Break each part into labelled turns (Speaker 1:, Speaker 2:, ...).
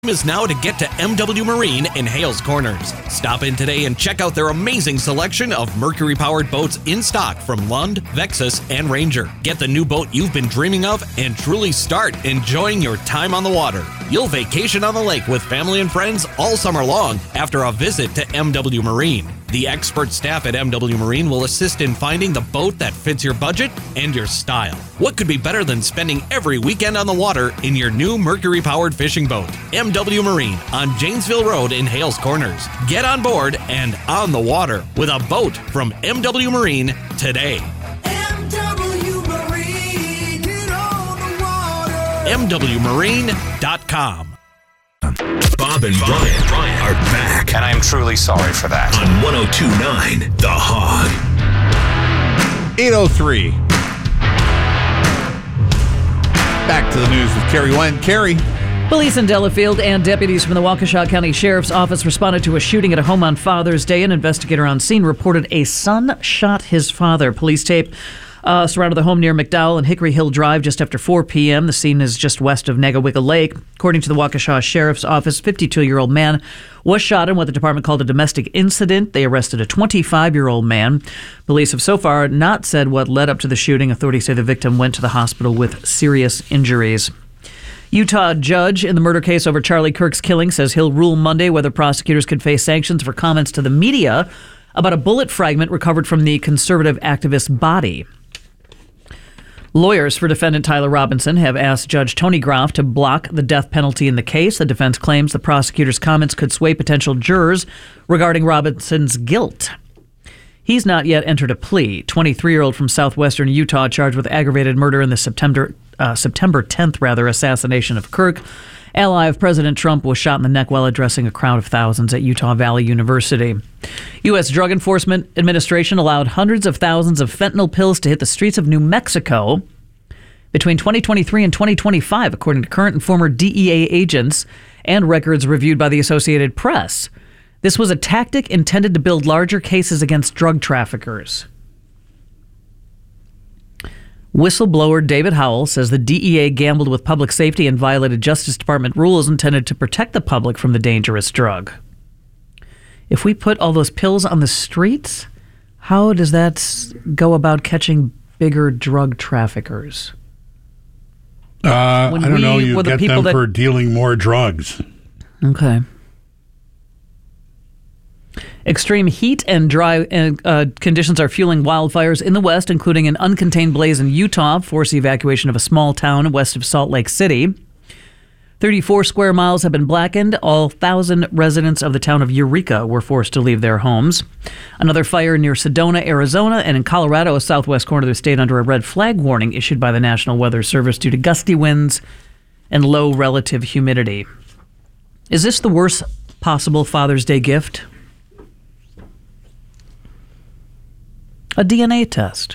Speaker 1: Is now to get to MW Marine in Hales Corners. Stop in today and check out their amazing selection of Mercury-powered boats in stock from Lund, Vexus, and Ranger. Get the new boat you've been dreaming of and truly start enjoying your time on the water. You'll vacation on the lake with family and friends all summer long after a visit to MW Marine. The expert staff at MW Marine will assist in finding the boat that fits your budget and your style. What could be better than spending every weekend on the water in your new Mercury-powered fishing boat? MW Marine on Janesville Road in Hales Corners. Get on board and on the water with a boat from MW Marine today.
Speaker 2: MW Marine, get on the water.
Speaker 1: MWMarine.com.
Speaker 3: Bob and Brian are back.
Speaker 4: And I am truly sorry for that.
Speaker 3: On 102.9 The Hog.
Speaker 5: 8:03. Back to the news with Carrie Went. Carrie.
Speaker 6: Police in Delafield and deputies from the Waukesha County Sheriff's Office responded to a shooting at a home on Father's Day. An investigator on scene reported a son shot his father. Police tape surrounded the home near McDowell and Hickory Hill Drive just after 4 p.m. The scene is just west of Negawicka Lake. According to the Waukesha Sheriff's Office, 52-year-old man was shot in what the department called a domestic incident. They arrested a 25-year-old man. Police have so far not said what led up to the shooting. Authorities say the victim went to the hospital with serious injuries. Utah judge in the murder case over Charlie Kirk's killing says he'll rule Monday whether prosecutors could face sanctions for comments to the media about a bullet fragment recovered from the conservative activist's body. Lawyers for defendant Tyler Robinson have asked Judge Tony Groff to block the death penalty in the case. The defense claims the prosecutor's comments could sway potential jurors regarding Robinson's guilt. He's not yet entered a plea. 23-year-old from southwestern Utah charged with aggravated murder in the September 10th assassination of Kirk. Ally of President Trump was shot in the neck while addressing a crowd of thousands at Utah Valley University. U.S. Drug Enforcement Administration allowed hundreds of thousands of fentanyl pills to hit the streets of New Mexico between 2023 and 2025, according to current and former DEA agents and records reviewed by the Associated Press. This was a tactic intended to build larger cases against drug traffickers. Whistleblower David Howell says the DEA gambled with public safety and violated Justice Department rules intended to protect the public from the dangerous drug. If we put all those pills on the streets, how does that go about catching bigger drug traffickers?
Speaker 7: I don't know. You get them for dealing more drugs.
Speaker 6: Okay. Extreme heat and dry conditions are fueling wildfires in the west, including an uncontained blaze in Utah, forced the evacuation of a small town west of Salt Lake City. 34 square miles have been blackened. All 1,000 residents of the town of Eureka were forced to leave their homes. Another fire near Sedona, Arizona, and in Colorado, a southwest corner of the state, under a red flag warning issued by the National Weather Service due to gusty winds and low relative humidity. Is this the worst possible Father's Day gift? A DNA test.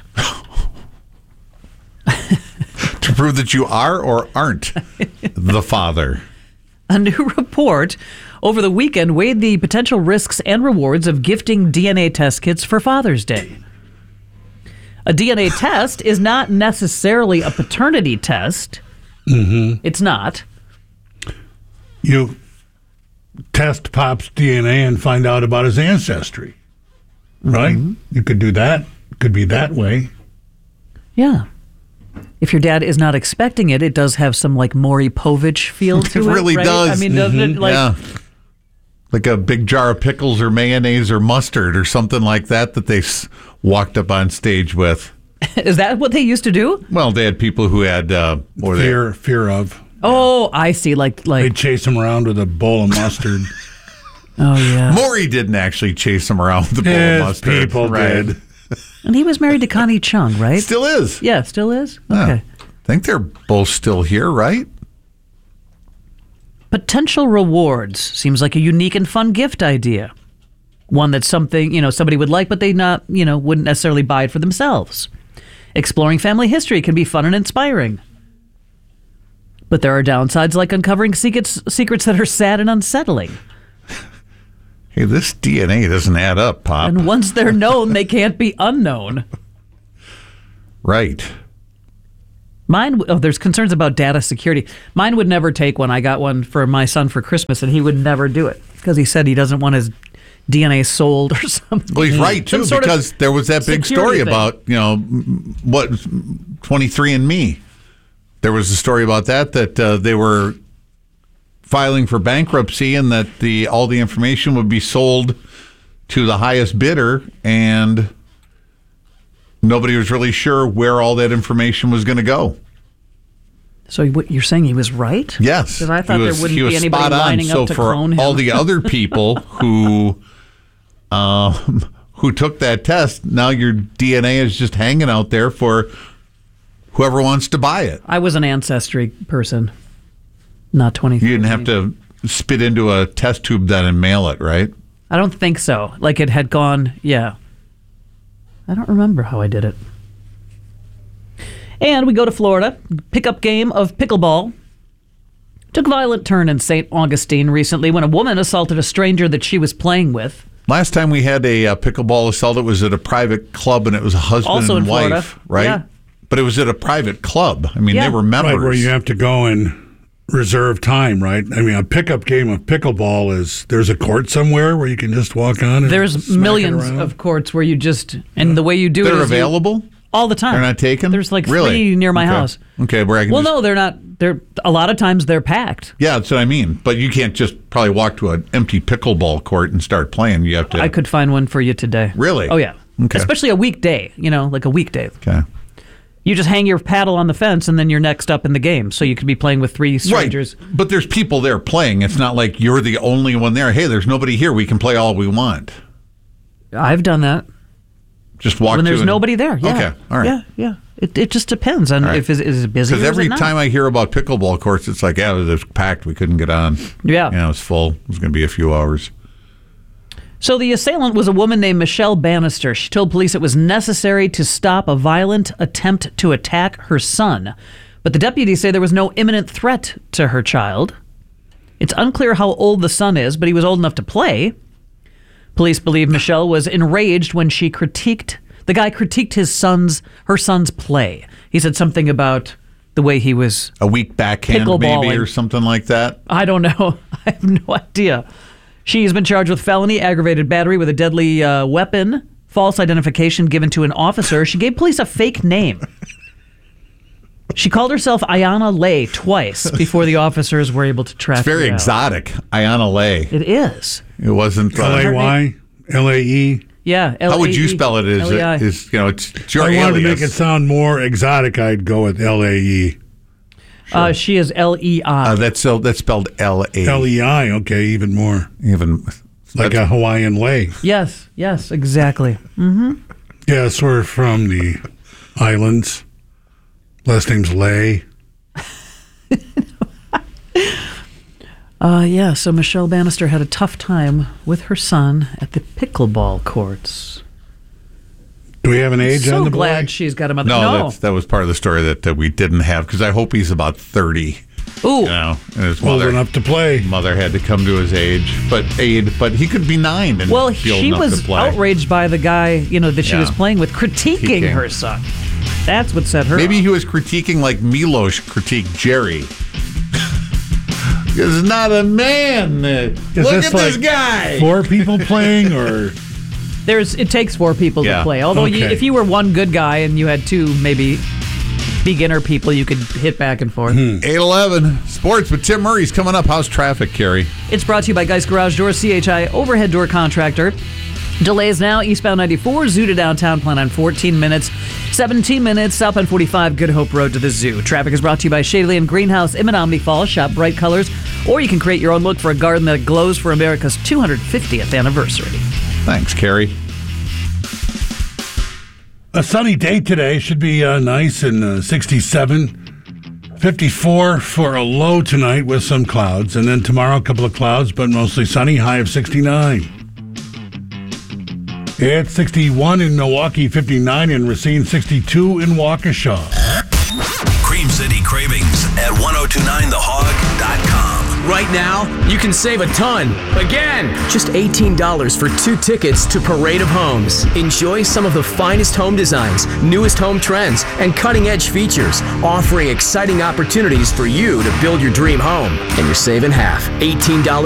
Speaker 5: To prove that you are or aren't the father.
Speaker 6: A new report over the weekend weighed the potential risks and rewards of gifting DNA test kits for Father's Day. A DNA test is not necessarily a paternity test.
Speaker 7: Mm-hmm.
Speaker 6: It's not.
Speaker 7: You test Pop's DNA and find out about his ancestry. Right? Mm-hmm. You could do that. It could be that way.
Speaker 6: Yeah. If your dad is not expecting it, it does have some like Maury Povich feel to it.
Speaker 5: It really
Speaker 6: right?
Speaker 5: does.
Speaker 6: I mean, doesn't it
Speaker 5: yeah. Like a big jar of pickles or mayonnaise or mustard or something like that they walked up on stage with.
Speaker 6: Is that what they used to do?
Speaker 5: Well, they had people who had
Speaker 7: fear of.
Speaker 6: Oh, I see. Like
Speaker 7: they'd chase him around with a bowl of mustard.
Speaker 6: Oh, yeah.
Speaker 5: Maury didn't actually chase him around with the bowl of mustard.
Speaker 7: People did.
Speaker 6: And he was married to Connie Chung, right?
Speaker 5: Still is.
Speaker 6: Yeah, still is?
Speaker 5: Yeah.
Speaker 6: Okay.
Speaker 5: I think they're both still here, right?
Speaker 6: Potential rewards seems like a unique and fun gift idea. One that's something, somebody would like, but they wouldn't necessarily buy it for themselves. Exploring family history can be fun and inspiring. But there are downsides like uncovering secrets that are sad and unsettling.
Speaker 5: Hey, this DNA doesn't add up, Pop.
Speaker 6: And once they're known, they can't be unknown.
Speaker 5: Right.
Speaker 6: There's concerns about data security. Mine would never take one. I got one for my son for Christmas, and he would never do it because he said he doesn't want his DNA sold or something.
Speaker 5: Well, he's right, too, because there was that big story about, 23andMe. There was a story about that they were filing for bankruptcy and that all the information would be sold to the highest bidder, and nobody was really sure where all that information was going to go.
Speaker 6: So you're saying he was right?
Speaker 5: Yes.
Speaker 6: Because I thought there wouldn't be anybody lining up to clone him.
Speaker 5: So for all the other people who took that test, now your DNA is just hanging out there for whoever wants to buy it.
Speaker 6: I was an Ancestry person, not 23.
Speaker 5: You didn't have to spit into a test tube then and mail it, right?
Speaker 6: I don't think so. Like it had gone, yeah. I don't remember how I did it. And we go to Florida. Pickup game of pickleball took a violent turn in St. Augustine recently when a woman assaulted a stranger that she was playing with.
Speaker 5: Last time we had a pickleball assault, it was at a private club, and it was a husband
Speaker 6: also
Speaker 5: and
Speaker 6: in
Speaker 5: wife,
Speaker 6: Florida.
Speaker 5: right?
Speaker 6: Yeah.
Speaker 5: But it was at a private club. I mean,
Speaker 6: Yeah.
Speaker 5: they were members.
Speaker 7: Right, where you have to go and reserve time, right? I mean, a pickup game of pickleball there's a court somewhere where you can just walk on and
Speaker 6: There's
Speaker 7: smack it
Speaker 6: millions
Speaker 7: around?
Speaker 6: of courts where you just, and the way you do it
Speaker 5: They're
Speaker 6: is
Speaker 5: available?
Speaker 6: all the time.
Speaker 5: They're not taken?
Speaker 6: There's like
Speaker 5: Really?
Speaker 6: 3 near my
Speaker 5: Okay.
Speaker 6: house.
Speaker 5: Okay, where I can
Speaker 6: Well,
Speaker 5: just-
Speaker 6: no, they're not. They're a lot of times they're packed.
Speaker 5: Yeah, that's what I mean. But you can't just probably walk to an empty pickleball court and start playing. You have to.
Speaker 6: I could find one for you today.
Speaker 5: Really?
Speaker 6: Oh, yeah.
Speaker 5: Okay.
Speaker 6: Especially a weekday, like a weekday.
Speaker 5: Okay.
Speaker 6: You just hang your paddle on the fence and then you're next up in the game. So you could be playing with 3 strangers.
Speaker 5: Right. But there's people there playing. It's not like you're the only one there. Hey, there's nobody here. We can play all we want.
Speaker 6: I've done that.
Speaker 5: Just walk
Speaker 6: When
Speaker 5: to
Speaker 6: there's
Speaker 5: and- Okay.
Speaker 6: nobody there. Yeah.
Speaker 5: All right.
Speaker 6: Yeah. It just depends on
Speaker 5: right.
Speaker 6: if is it busy or
Speaker 5: Because
Speaker 6: is
Speaker 5: every
Speaker 6: it not?
Speaker 5: time I hear about pickleball courts, it's like, yeah, it was packed. We couldn't get on.
Speaker 6: Yeah.
Speaker 5: It was full. It was going to be a few hours.
Speaker 6: So the assailant was a woman named Michelle Bannister. She told police it was necessary to stop a violent attempt to attack her son. But the deputies say there was no imminent threat to her child. It's unclear how old the son is, but he was old enough to play. Police believe Michelle was enraged when the guy critiqued her son's play. He said something about the way he was
Speaker 5: A weak backhand maybe
Speaker 6: Pickleballing.
Speaker 5: or something like that.
Speaker 6: I don't know. I have no idea. She has been charged with felony, aggravated battery with a deadly weapon, false identification given to an officer. She gave police a fake name. She called herself Ayanna Lay twice before the officers were able to track
Speaker 5: It's very
Speaker 6: her out.
Speaker 5: exotic. Ayanna Lay.
Speaker 6: It is.
Speaker 5: It wasn't.
Speaker 7: L-A-Y, L-A-E.
Speaker 6: Yeah.
Speaker 5: How would you spell it?
Speaker 6: L-E-I.
Speaker 5: It's your
Speaker 7: I wanted to
Speaker 5: alias.
Speaker 7: make it sound more exotic. I'd go with L-A-E.
Speaker 6: She is L-E-I.
Speaker 5: That's spelled L-A.
Speaker 7: L-E-I, okay, even more.
Speaker 5: Even
Speaker 7: Like a Hawaiian lei.
Speaker 6: Yes, exactly.
Speaker 7: Yes, we're from the islands. Last name's Lay.
Speaker 6: So Michelle Bannister had a tough time with her son at the pickleball courts.
Speaker 7: Do we have an age
Speaker 6: So
Speaker 7: on the boy?
Speaker 6: glad she's got a mother.
Speaker 5: no, that was part of the story that we didn't have because I hope he's about 30.
Speaker 6: Ooh.
Speaker 5: And his
Speaker 7: Old
Speaker 5: mother
Speaker 7: enough to play.
Speaker 5: had to come to his but he could be 9 and
Speaker 6: Well,
Speaker 5: be old
Speaker 6: she
Speaker 5: enough
Speaker 6: was
Speaker 5: to play.
Speaker 6: outraged by the guy, that she
Speaker 5: Yeah.
Speaker 6: was playing with, critiquing
Speaker 5: Critiquing.
Speaker 6: her son. That's what set her
Speaker 5: Maybe
Speaker 6: off.
Speaker 5: he was critiquing like Milos critiqued Jerry. He's not a man.
Speaker 7: Is
Speaker 5: Look
Speaker 7: this
Speaker 5: at this
Speaker 7: like
Speaker 5: guy.
Speaker 7: 4 people playing or
Speaker 6: It takes 4 people
Speaker 5: Yeah.
Speaker 6: to play. Although
Speaker 7: Okay.
Speaker 6: if you were one good guy and you had 2 maybe beginner people, you could hit back and forth.
Speaker 5: 8:11 sports with Tim Murray's coming up. How's traffic, Carrie?
Speaker 6: It's brought to you by Geist Garage Doors, CHI overhead door contractor. Delays now, eastbound 94, zoo to downtown, plan on 14 minutes. 17 minutes, southbound 45, Good Hope Road to the zoo. Traffic is brought to you by Shadley and Greenhouse in Menominee Falls. Shop bright colors, or you can create your own look for a garden that glows for America's 250th anniversary.
Speaker 5: Thanks, Carrie.
Speaker 7: a sunny day today. Should be nice and 67. 54 for a low tonight with some clouds. And then tomorrow, a couple of clouds, but mostly sunny, high of 69. It's 61 in Milwaukee, 59 in Racine, 62 in Waukesha.
Speaker 3: Cream City Cravings at 1029thehog.com.
Speaker 4: Right now, you can save a ton. Again! Just $18 for 2 tickets to Parade of Homes. Enjoy some of the finest home designs, newest home trends, and cutting-edge features, offering exciting opportunities for you to build your dream home. And you're saving half. $18